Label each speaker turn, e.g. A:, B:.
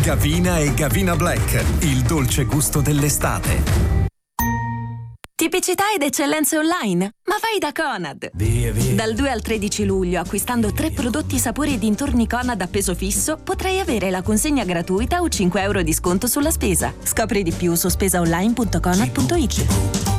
A: Gavina e Gavina Black, il dolce gusto dell'estate.
B: Tipicità ed eccellenze online? Ma vai da Conad!
C: Via.
B: Dal 2 al 13 luglio, acquistando 3 prodotti sapori e dintorni Conad a peso fisso, potrai avere la consegna gratuita o €5 di sconto sulla spesa. Scopri di più su spesaonline.conad.it.